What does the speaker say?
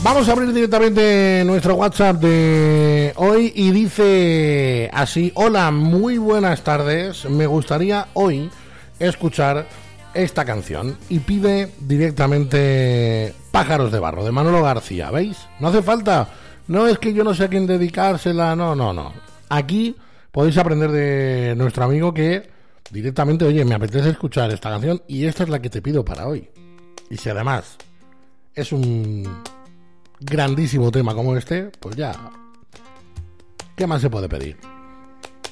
Vamos a abrir directamente nuestro WhatsApp de hoy y dice así: hola, muy buenas tardes, me gustaría hoy escuchar esta canción, y pide directamente Pájaros de Barro, de Manolo García. ¿Veis? No hace falta, no es que yo no sé a quién dedicársela, no. Aquí podéis aprender de nuestro amigo que directamente, oye, me apetece escuchar esta canción y esta es la que te pido para hoy. Y si además es un grandísimo tema como este, pues ya, ¿qué más se puede pedir?